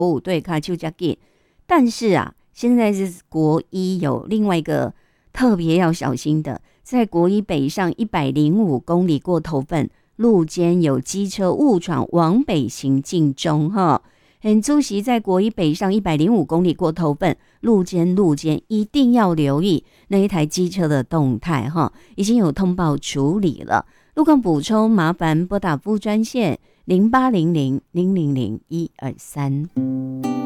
哦，对，卡丘加紧。但是啊，现在是国一有另外一个特别要小心的，在国一北上105公里过头份，路肩有机车误闯往北行进中哈。很主席在国一北上105公里过头份，路肩一定要留意那一台机车的动态哈，已经有通报处理了。路况补充，麻烦拨打副专线0800000123。